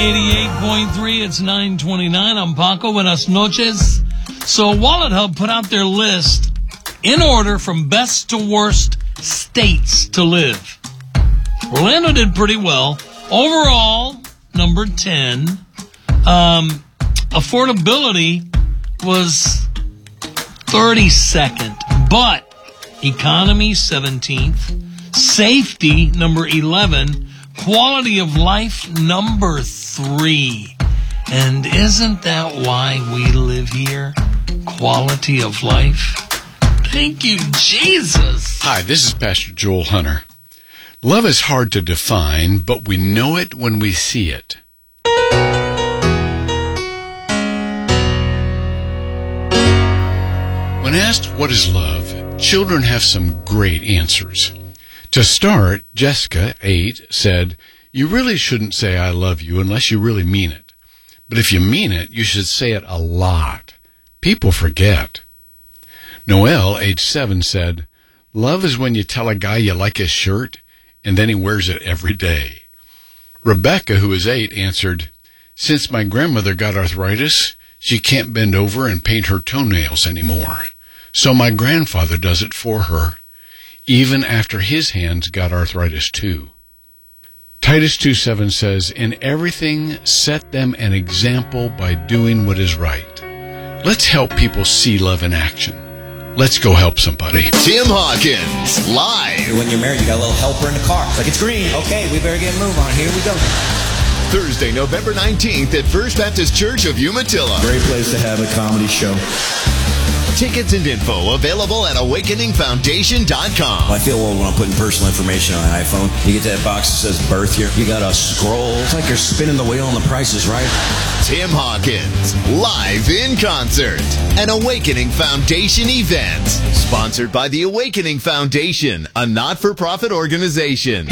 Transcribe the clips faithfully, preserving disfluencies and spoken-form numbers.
eighty-eight point three, it's nine twenty-nine. I'm Paco. Buenas noches. So Wallet Hub put out their list in order from best to worst states to live. Orlando did pretty well. Overall, number ten. Um, affordability was thirty-second, but economy, seventeenth. Safety, number eleven. Quality of life, number three. And isn't that why we live here? Quality of life. Thank you, Jesus. Hi, this is Pastor Joel Hunter. Love is hard to define, but we know it when we see it. When asked what is love, children have some great answers. To start, Jessica, eight, said, "You really shouldn't say I love you unless you really mean it. But if you mean it, you should say it a lot. People forget." Noelle, age seven, said, "Love is when you tell a guy you like his shirt, and then he wears it every day." Rebecca, who is eight, answered, "Since my grandmother got arthritis, she can't bend over and paint her toenails anymore. So my grandfather does it for her, even after his hands got arthritis too." Titus two seven says, "In everything, set them an example by doing what is right." Let's help people see love in action. Let's go help somebody. Tim Hawkins, live. When you're married, you got a little helper in the car. It's like, it's green. Okay, we better get a move on. Here we go. Thursday, November nineteenth at First Baptist Church of Umatilla. Great place to have a comedy show. Tickets and info available at awakening foundation dot com. I feel old when I'm putting personal information on an iPhone. You get that box that says birth year. You got to scroll. It's like you're spinning the wheel on the prices, right? Tim Hawkins, live in concert. An Awakening Foundation event. Sponsored by the Awakening Foundation, a not-for-profit organization.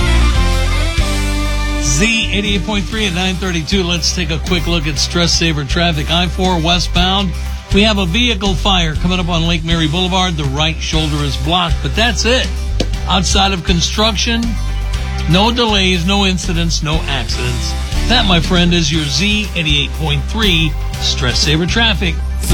Z eighty-eight point three at nine thirty-two. Let's take a quick look at stress saver traffic. I four westbound. We have a vehicle fire coming up on Lake Mary Boulevard. The right shoulder is blocked, but that's it. Outside of construction, no delays, no incidents, no accidents. That, my friend, is your Z eighty-eight point three stress saver traffic.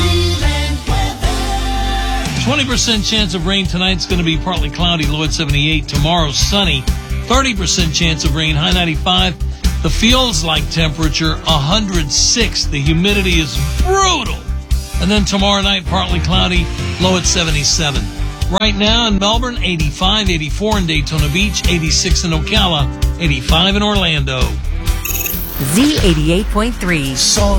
twenty percent chance of rain tonight's going to be partly cloudy, low at seventy-eight. Tomorrow, sunny. thirty percent chance of rain, high ninety-five. The feels like temperature, one hundred six. The humidity is brutal. And then tomorrow night, partly cloudy, low at seventy-seven. Right now in Melbourne, eighty-five, eighty-four in Daytona Beach, eighty-six in Ocala, eighty-five in Orlando. Z eighty-eight point three.